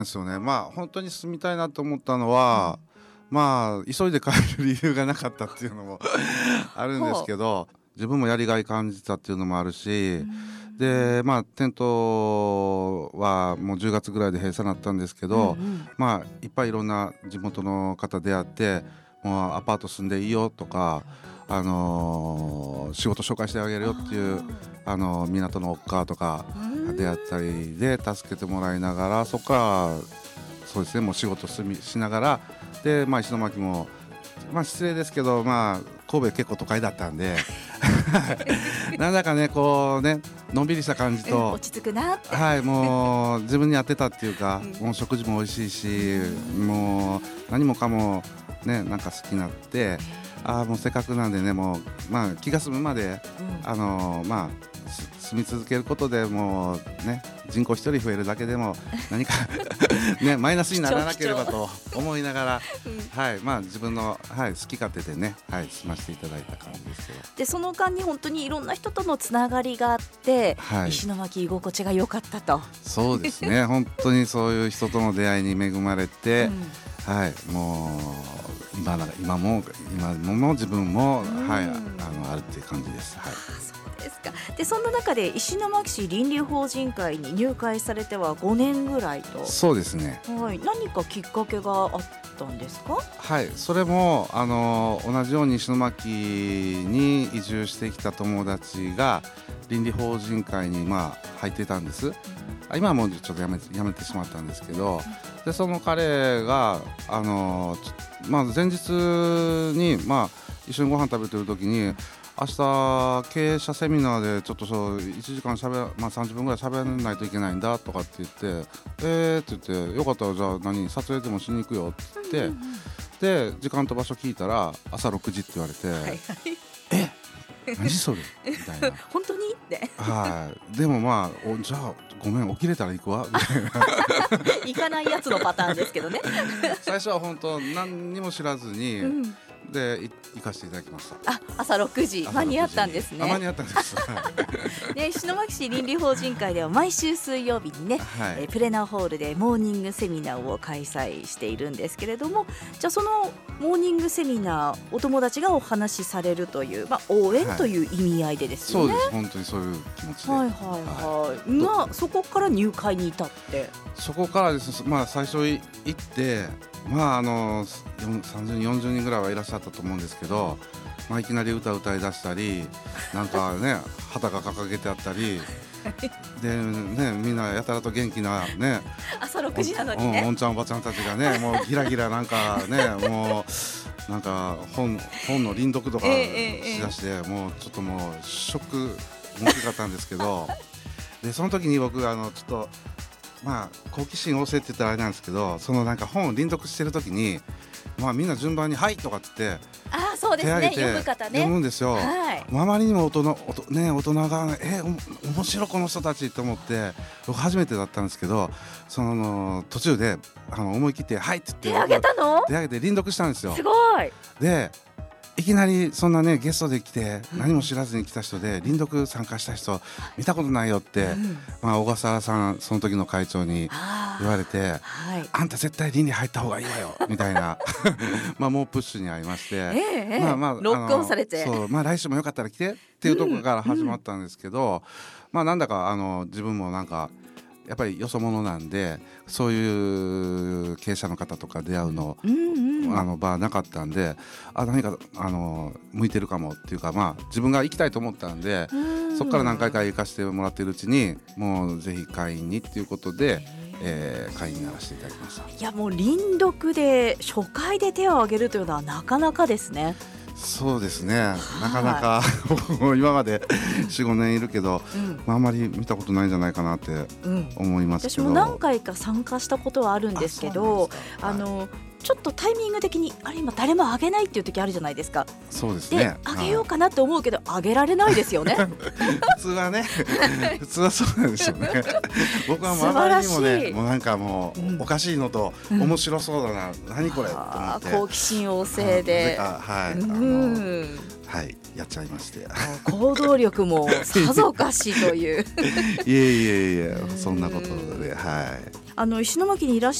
ですよね。本当に住みたいなと思ったのは、急いで帰る理由がなかったっていうのもあるんですほう。 けど、自分もやりがい感じたっていうのもあるうーし、 ん。 で、テントはもう10月ぐらいで閉鎖になったんですけうんうど、 ん。 いっぱいいろんな地元の方出会って、もうアパート住んでいいよとか、仕事紹介してあげるよっていう、 あ港のおっかとかあ。うー出会ったん。 りで助けてもらいながら、そこからそうですね、もう仕事しながら、で、石巻も、失礼ですけど、神戸結構都会だったんでなんだかね、こうね、のんびりした感じうん、 と、 落ち着くなって。 はい、もう自分に合ってたっていうか、 うん。 もう食事も美味しいうーし、 ん。 もう何もかもね、なんか好きになって、もうせっかくなんでね、もう、気が済むまで、 うん。 住み続けることでもうね、人口一人増えるだけでも何かね、マイナスにならなければと思いながら、 うん。 はい、自分の、はい、好き勝手でね、はい、済ませていただいた感じですけど。 で、その間に本当にいろんな人とのつながりがあって、 はい、 石巻居心地が良かったと。 そうですね、本当にそういう人との出会いに恵まれて、 うん。 はい、もう今も自分も、 うはい、 ん。 あるっていう感じです。はい。 そうですか。で、そんな中で石巻市倫理法人会に入会されては5年ぐらいと。 そうですね。 はい。何かきっかけがあったんですか？ はい、それも同じように石巻に移住してきた友達が倫理法人会に入ってたんです。今はもうちょっとやめてしまったんですけど、でその彼が前日に一緒にご飯食べてる時に、明日経営者セミナーでちょっと1時間30分ぐらい喋らないといけないんだとかって言って、って言って、よかったらじゃあ撮影でもしに行くよって言って、で時間と場所聞いたら朝6時って言われて、 はいはい。 何それみたいな。 本当にって。 はい、でもじゃあごめん、起きれたら行くわみたいな。 行かないやつのパターンですけどね。 最初は本当何にも知らずに、 うん。 行かせていただきました。 朝6時朝6時間に合ったんですね。 間に合ったんです。はで、石巻市倫理法人会では毎週水曜日にね、 い、 プレナホールでモーニングセミナーを開催しているんですけれども、じゃあそのモーニングセミナー、お友達がお話しされるという、応援という意味合いでですよね。 そうです。本当にそういう気持ちで、 はいはいはい。そこから入会に至って。 そこからですね、最初行って、30人40人ぐらいはいらっしゃったと思うんですけど、いきなり歌い出したり、なんかね旗が掲げてあったりでね、みんなやたらと元気なね、 朝6時なのにね。 おんちゃんおばちゃんたちがね、もうギラギラなんかね、もうなんか本の輪読とかしだして、もうちょっともうショック大きかったんですけど、でその時に僕ちょっと好奇心旺盛って言ったらあれなんですけど、そのなんか本を輪読してる時に、みんな順番にはいとかって言ってそうですね。 手挙げて読む方ね。 読むんですよ。 はい。 あまりにも大人が面白いこの人たちと思って、僕初めてだったんですけど、その途中で思い切ってはいって手言って挙げたの？ 手挙げて輪読したんですよ。 すごい。 でいきなりそんなねゲストで来て何も知らずに来た人で輪読参加した人見たことないよって、小笠原さんその時の会長に言われて、 はい。 あんた絶対倫理入った方がいいわよみたいなもうプッシュにありまして、 ロックオンされて。 そう、来週もよかったら来てっていうところから始まったんですけど、なんだか自分もなんかやっぱりよそ者なんで、そういう経営者の方とか出会うの、場なかったんで、何か向いてるかもっていうか、自分が行きたいと思ったんで、そこから何回か行かせてもらっているうちに、もうぜひ会員にっていうことで、会員にならせていただきました。 いや、もう輪読で初回で手を挙げるというのはなかなかですね。 そうですね、なかなか僕も今まで4、5年いるけど、あんまり見たことないんじゃないかなって思いますけど、 私も何回か参加したことはあるんですけど、ちょっとタイミング的に今誰もあげないっていう時あるじゃないですか。 そうですね。 あげようかなと思うけどあげられないですよね。 普通はね普通はそうなんですよね。僕はもうあまりにもね、もうなんかもうおかしいのと面白そうだな、何これと思って、 好奇心旺盛で、 はい、やっちゃいまして、 行動力もさぞかしといういえいえいえ、そんなことで、はい。 石巻にいらし